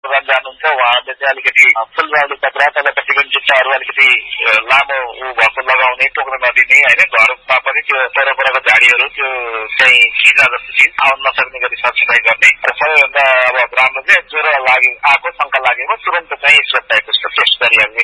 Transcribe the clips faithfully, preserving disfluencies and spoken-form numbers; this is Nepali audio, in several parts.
जानुहुन्छ उहाँले चाहिँ अलिकति फुलबारी पत्र तलपट्टि पनि जुत्ताहरू अलिकति लामो ऊ भएको लगाउने टोक्न नदिने होइन घरमा पनि त्यो परपरको झाडीहरू त्यो चाहिँ खिजा जस्तो चिज आउन नसक्ने गरी सरसफाइ गर्ने र सबैभन्दा अब राम्रो चाहिँ ज्वरो लागे आएको शङ्का लागेको तुरन्त चाहिँ स्वब टाइपको टेस्ट गरिहाल्ने।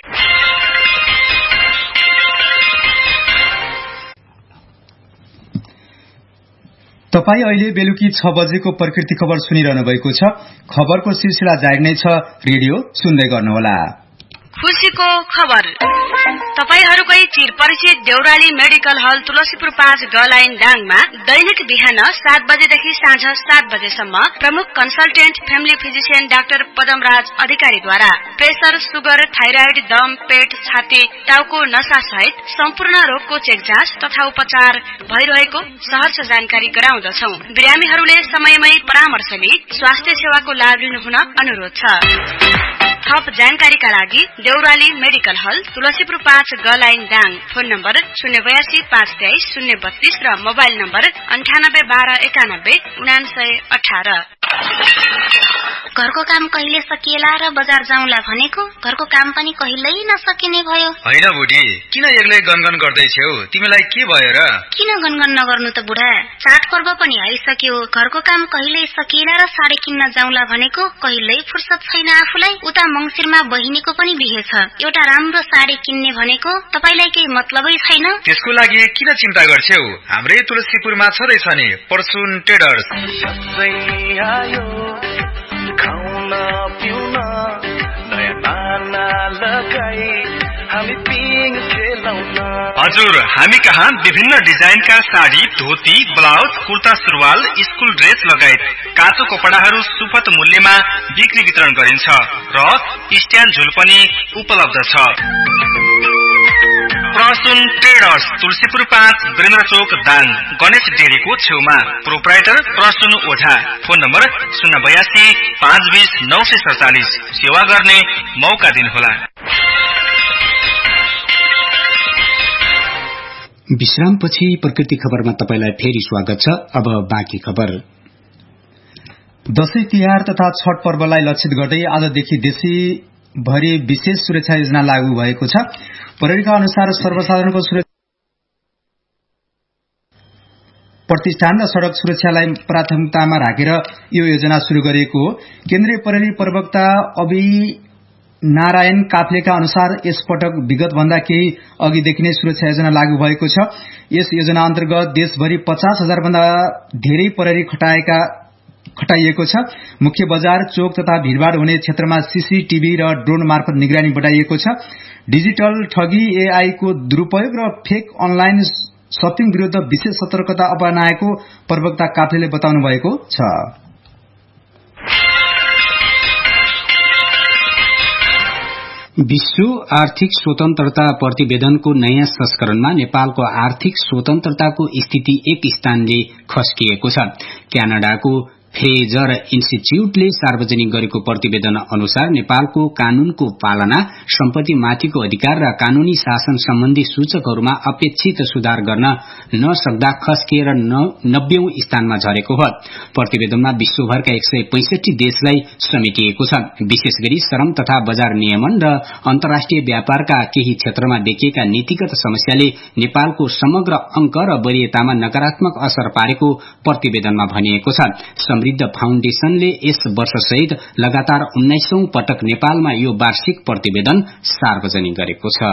तपाई अहिले बेलुकी छ बजेको प्रकृति खबर सुनिरहनु भएको छ। खबरको सिलसिला जारी नै छ, रेडियो सुन्दै गर्नुहोला। खुशीको खबर तपाईहरुकै चिरपरिचित देउराली मेडिकल हल तुलसीपुर पाँच ग लाइन डाङमा दैनिक बिहान सात बजेदेखि साँझ सात बजेसम्म प्रमुख consultant family physician doctor Padamraj अधिकारीद्वारा प्रेसर, सुगर, थाइराइड, दम, पेट, छाती, टाउको नसा सहित सम्पूर्ण रोगको चेक जाँच तथा उपचार भइरहेको सहर्ष जानकारी गराउँदछौ। बिरामीहरूले समयमै परामर्श लिई स्वास्थ्य सेवाको लाभ लिनुहुन अनुरोध छ। थप जानकारीका लागि देउराली मेडिकल हल तुलसीपुर पाँच ग लाइन डाङ, फोन नम्बर शून्य बयासी पाँच तेइस शून्य बत्तीस र मोबाइल नम्बर अन्ठानब्बे बाह्र एकानब्बे उनासय अठार। घरको काम कहिले सकिएला र बजार जाउँला भनेको घरको काम पनि कहिल्यै नसकिने भयो। होइन बुढी, किन एक्लै गनगन गर्दैछौ? तिमीलाई के भयो र? किन गनगन नगर्नु त बुढा, चाड पर्व पनि आइसक्यो। घरको काम कहिल्यै सकिएला र साडी किन्न जाउँला भनेको कहिल्यै फुर्सद छैन आफूलाई। उता मंसिरमा बहिनीको पनि बिहे छ, एउटा राम्रो साडी किन्ने भनेको तपाईलाई केही मतलबै छैन? त्यसको लागि किन चिन्ता गर्छौ? हाम्रै तुलसीपुरमा छँदैछ नि परसुन ट्रेडर्स। खाउन पिउन नयाँ नाना लगाई हामी पिङ खेलाउन। हजुर, हामी कहाँ विभिन्न डिजाइनका साडी, धोती, ब्लाउज, कुर्ता सुरुवाल, स्कुल ड्रेस लगायत काँचो कपडाहरू सुपथ मूल्यमा बिक्री वितरण गरिन्छ र स्ट्यान्ड झुल पनि उपलब्ध छ। प्रसुन ट्रेडर्स, तुलसीपुर पाँच, वीरेन्द्र चोक, दाङ, गणेश डेरीको छेउमा। प्रोप्राइटर प्रसुन ओझा। फोन नम्बर शून्य बयासी पाँच बीस नौ सय सडचालिस। सेवा गर्ने मौका दिनुहोला। विश्रामपछि प्रकृति खबरमा तपाईलाई फेरि स्वागत छ। अब बाँकी खबर। दशैं तिहार तथा छठ पर्वलाई लक्षित गर्दै आजदेखि देशैभरि विशेष सुरक्षा योजना लागू भएको छ। प्रहरीका अनुसार सर्वसाधारणको सुरक्षा प्रतिष्ठान र सड़क सुरक्षालाई प्राथमिकतामा राखेर यो योजना शुरू गरिएको हो। केन्द्रीय प्रहरी प्रवक्ता अभि नारायण काफ्लेका अनुसार यस पटक विगत भन्दा केही अघिदेखि नै सुरक्षा योजना लागू भएको छ। यस योजना अन्तर्गत देशभरि पचास हजार भन्दा धेरै प्रहरी खटाएका खटाइएको छ। मुख्य बजार, चोक तथा भीड़भाड़ हुने क्षेत्रमा सीसीटीभी र ड्रोन मार्फत निगरानी बढाइएको छ। डिजिटल ठगी, एआई को दुरूपयोग र फेक अनलाइन शपिङ विरुद्ध विशेष सतर्कता अपनाएको प्रवक्ता काफ्लेले बताउनु भएको छ। विश्व आर्थिक स्वतन्त्रता प्रतिवेदनको नयाँ संस्करणमा नेपालको आर्थिक स्वतन्त्रताको स्थिति एक स्थानले खस्किएको छ। क्यानाडाको फ्रेजर इन्स्टिच्यूटले सार्वजनिक गरेको प्रतिवेदन अनुसार नेपालको कानूनको पालना, सम्पत्ति माथिको अधिकार र कानूनी शासन सम्बन्धी सूचकहरूमा अपेक्षित सुधार गर्न नसक्दा खस्किएर नब्बेऔं स्थानमा झरेको हो। प्रतिवेदनमा विश्वभरका एक सय पैंसठी देशलाई समेटिएको छ। विशेष गरी श्रम तथा बजार नियमन र अन्तर्राष्ट्रिय व्यापारका केही क्षेत्रमा देखिएका नीतिगत समस्याले नेपालको समग्र अंक र वरीयतामा नकारात्मक असर पारेको प्रतिवेदनमा भनिएको छ। समृद्ध फाउन्डेशनले यस वर्ष सहित लगातार उन्नाइसौं पटक नेपालमा यो वार्षिक प्रतिवेदन सार्वजनिक गरेको छ।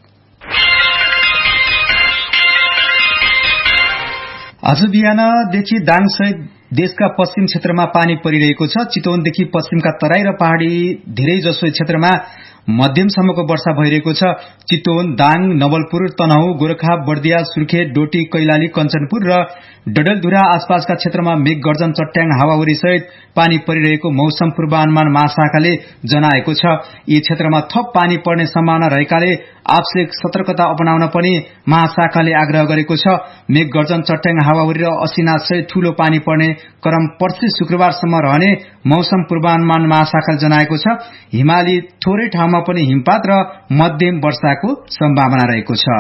आज बिहानदेखि दाङ सहित देशका पश्चिम क्षेत्रमा पानी परिरहेको छ। चितवनदेखि पश्चिमका तराई र पहाड़ी धेरै जसो क्षेत्रमा मध्यमसम्मको वर्षा भइरहेको छ। चितवन, दाङ, नवलपुर, तनहुँ, गोरखा, बर्दिया, सुर्खेत, डोटी, कैलाली, कञ्चनपुर र डडेलधुरा आसपासका क्षेत्रमा मेघ गर्जन, चट्याङ, हावाहुरी सहित पानी परिरहेको मौसम पूर्वानुमान महाशाखाले जनाएको छ। यी क्षेत्रमा थप पानी पर्ने सम्भावना रहेकाले आवश्यक सतर्कता अपनाउन पनि महाशाखाले आग्रह गरेको छ। मेघ गर्जन, चट्याङ, हावाहुरी र असिना सहित ठूलो पानी पर्ने क्रम पर्सि शुक्रबारसम्म रहने मौसम पूर्वानुमान महाशाखाले जनाएको छ। हिमाली थोरै ठाउँमा पनि हिमपात र मध्यम वर्षाको सम्भावना रहेको छ।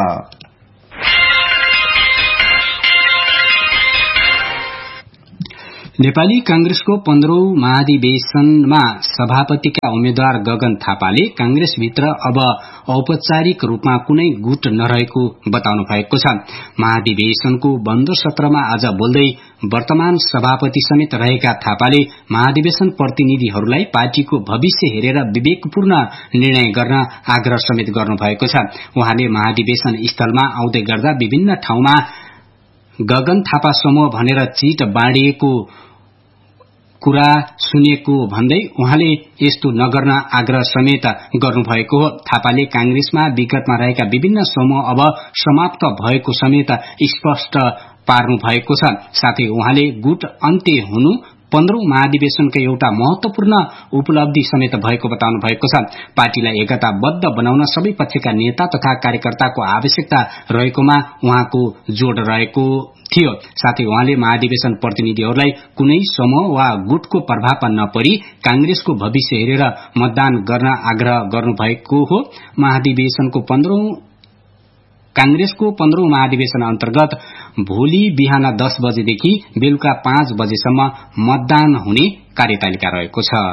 नेपाली कांग्रेसको पन्ध्रौं महाधिवेशनमा सभापतिका उम्मेद्वार गगन थापाले कांग्रेसभित्र अब औपचारिक रूपमा कुनै गुट नरहेको बताउनु भएको छ। महाधिवेशनको बन्द सत्रमा आज बोल्दै वर्तमान सभापति समेत रहेका थापाले महाधिवेशन प्रतिनिधिहरूलाई पार्टीको भविष्य हेरेर विवेकपूर्ण निर्णय गर्न आग्रह समेत गर्नु भएको छ। उहाँले महाधिवेशन स्थलमा आउँदै गर्दा विभिन्न ठाउँमा गगन थापा समूह भनेर चिट बाँडिएको कुरा सुनेको भन्दै उहाँले यस्तो नगर्न आग्रह समेत गर्नुभएको हो। थापाले कांग्रेसमा विगतमा रहेका विभिन्न समूह अब समाप्त भएको समेत स्पष्ट पार्नु भएको छ। साथै उहाँले गुट अन्त्य हुनु पन्ध्रौं महाधिवेशनको एउटा महत्वपूर्ण उपलब्धि समेत भएको बताउनु भएको छ। पार्टीलाई एकताबद्ध बनाउन सबै पक्षका नेता तथा कार्यकर्ताको आवश्यकता रहेकोमा उहाँको जोड़ रहेको थियो। साथै उहाँले महाधिवेशन प्रतिनिधिहरूलाई कुनै समूह वा गुटको प्रभाव नपरी कांग्रेसको भविष्य हेरेर मतदान गर्न आग्रह गर्नुभएको हो। महाधिवेशनको पन्ध्रौं कांग्रेसको पन्ध्रौं महाधिवेशन अन्तर्गत भोलि बिहान दस बजेदेखि बेलुका पाँच बजेसम्म मतदान हुने कार्यतालिका रहेको छ।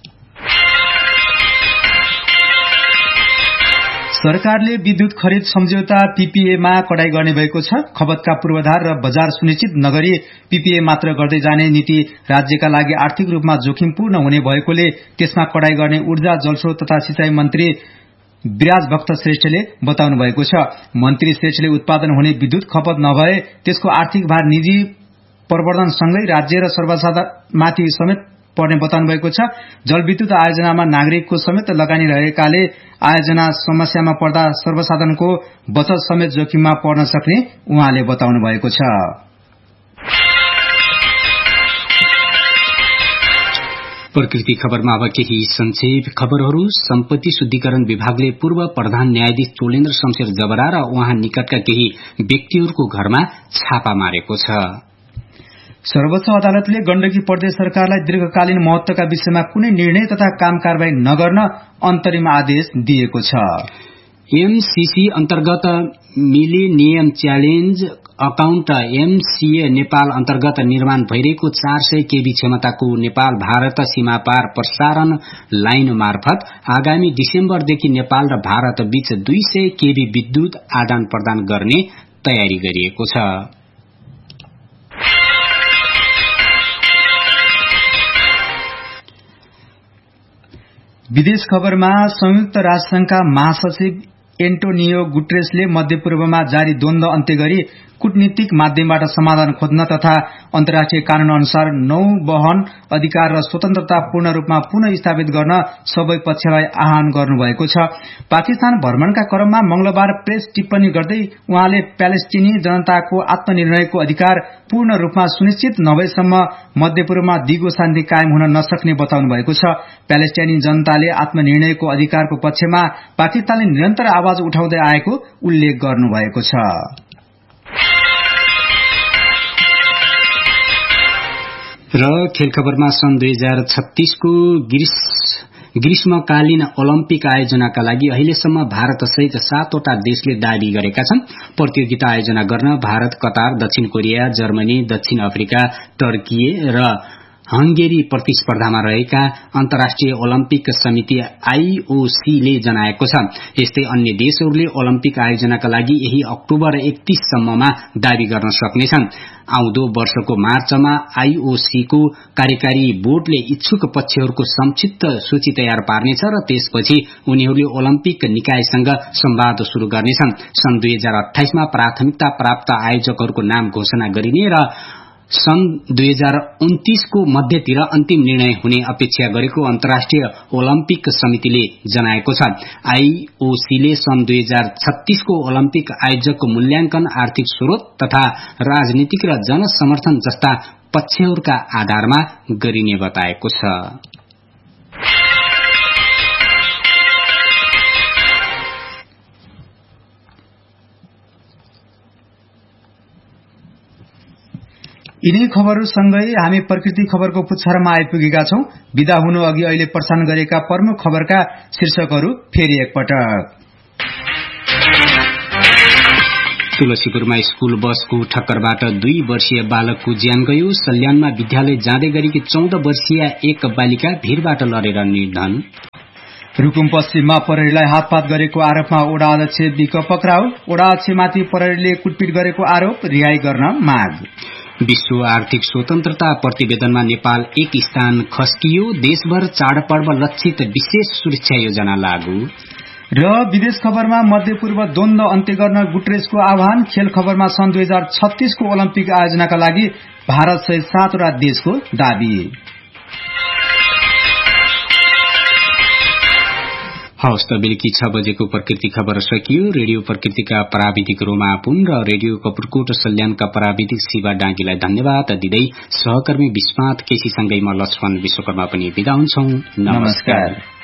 सरकारले विद्युत खरिद सम्झौता पीपीएमा कडाई गर्ने भएको छ। खपतका पूर्वाधार र बजार सुनिश्चित नगरी पीपीए मात्र गर्दै जाने नीति राज्यका लागि आर्थिक रूपमा जोखिमपूर्ण हुने भएकोले त्यसमा कडाई गर्ने ऊर्जा जलस्रोत तथा सिंचाई मन्त्री विराज भक्त श्रेष्ठले बताउनु भएको छ। मन्त्री श्रेष्ठले उत्पादन हुने विद्युत खपत नभए त्यसको आर्थिक भार निजी प्रवर्धनसँगै राज्य र सर्वसाधारणमाथि समेत पर्ने बताउनु भएको छ। जलविद्युत आयोजनामा नागरिकको समेत लगानी रहेकाले आयोजना समस्यामा पर्दा सर्वसाधारणको बचत समेत जोखिममा पर्न सक्ने उहाँले बताउनु भएको छ। प्रकृति खबरमा अब केही संक्षेप खबरहरू। सम्पत्ति शुद्धिकरण विभागले पूर्व प्रधान न्यायाधीश चोलेन्द्र शमशेर जबरा र उहाँ निकटका केही व्यक्तिहरूको घरमा छापा मारेको छ। सर्वोच्च अदालतले गण्डकी प्रदेश सरकारलाई दीर्घकालीन महत्वका विषयमा कुनै निर्णय तथा काम कारवाही नगर्न अन्तरिम आदेश दिएको छ। एमसीसी अन्तर्गत millennium challenge account MCA Nepal अन्तर्गत निर्माण भइरहेको चार सय केबी क्षमताको नेपाल भारत सीमापार प्रसारण लाइन मार्फत आगामी डिसेम्बरदेखि नेपाल र भारत बीच दुई सय केबी विद्युत आदान प्रदान गर्ने तयारी गरिएको छ। विदेश खबरमा संयुक्त राष्ट्रसंघका महासचिव एन्टोनियो गुटेरेसले मध्यपूर्वमा जारी द्वन्द्व अन्त्य गरी कूटनीतिक माध्यमबाट समाधान खोज्न तथा अन्तर्राष्ट्रिय कानून अनुसार नौवहन अधिकार र स्वतन्त्रता पूर्ण रूपमा पुनः स्थापित गर्न सबै पक्षलाई आह्वान गर्नुभएको छ। पाकिस्तान भ्रमणका क्रममा मंगलबार प्रेस टिप्पणी गर्दै उहाँले प्यालेस्टिनी जनताको आत्मनिर्णयको अधिकार पूर्ण रूपमा सुनिश्चित नभएसम्म मध्यपूर्वमा दिगो शान्ति कायम हुन नसक्ने बताउनु भएको छ। प्यालेस्टिनी जनताले आत्मनिर्णयको अधिकारको पक्षमा पाकिस्तानले निरन्तर आवाज उठाउँदै आएको उल्लेख गर्नुभएको छ। र खेल खबरमा सन् दुई हजार छत्तीसको ग्रीष्मकालीन ओलम्पिक आयोजनाका लागि अहिलेसम्म भारत सहित सातवटा देशले दावी गरेका छन्। प्रतियोगिता आयोजना गर्न भारत, कतार, दक्षिण कोरिया, जर्मनी, दक्षिण अफ्रिका, टर्की र हंगेरी प्रतिस्पर्धामा रहेका अन्तर्राष्ट्रिय ओलम्पिक समिति आईओसी ले जनाएको छ। यस्तै अन्य देशहरूले ओलम्पिक आयोजनाका लागि यही अक्टोबर एकतीस सम्ममा दावी गर्न सक्नेछन्। आउँदो वर्षको मार्चमा आईओसी को कार्यकारी बोर्डले इच्छुक पक्षहरूको संक्षिप्त सूची तयार पार्नेछ र त्यसपछि उनीहरूले ओलम्पिक निकायसँग संवाद शुरू गर्नेछन्। सन् दुई हजार अठाइसमा प्राथमिकता प्राप्त आयोजकहरूको नाम घोषणा गरिने र सन् दुई हजार उन्तीसको मध्यतिर अन्तिम निर्णय हुने अपेक्षा गरेको अन्तर्राष्ट्रिय ओलम्पिक समितिले जनाएको छ। आईओसीले सन् दुई हजार छत्तीसको ओलम्पिक आयोजकको मूल्याङ्कन आर्थिक स्रोत तथा राजनीतिक र जनसमर्थन जस्ता पक्षहरूका आधारमा गरिने बताएको छ। यिनै खबरसँगै हामी प्रकृति खबरको पुच्छारमा आइपुगेका छौं। विदा हुनु अघि अहिले प्रसारण गरेका प्रमुख खबरका शीर्षकहरू फेरि एकपटक। तुलसीपुरमा स्कूल बसको ठक्करबाट दुई वर्षीय बालकको ज्यान गयो। सल्यानमा विद्यालय जाँदै गरेकी चौध वर्षीय एक बालिका भीड़बाट लडेर निर्धन। रुकुम पश्चिममा प्रहरीलाई हातपात गरेको आरोपमा ओडा अध्यक्ष विक पक्राउ। ओडा अध्यक्षमाथि प्रहरीले कुटपिट गरेको आरोप, रिहाई गर्न माग। विश्व आर्थिक स्वतन्त्रता प्रतिवेदनमा नेपाल एक स्थान खस्कियो। देशभर चाडपर्व लक्षित विशेष सुरक्षा योजना लागू। र विदेश खबरमा मध्यपूर्व द्वन्द अन्त्य गर्न गुटरेसको आह्वान। खेल खबरमा सन् दुई हजार छत्तीसको ओलम्पिक आयोजनाका लागि भारत सहित सातवटा देशको दावी। हवस् त बेलुकी छ बजेको प्रकृति खबर सकियो। रेडियो प्रकृतिका प्राविधिक रोमा पुन र रेडियो कपुरकोट सल्यानका प्राविधिक शिवा डाँगीलाई धन्यवाद दिँदै सहकर्मी विस्मात केसीसँगै म लक्ष्मण विश्वकर्मा पनि बिदा हुन्छौं। नमस्कार।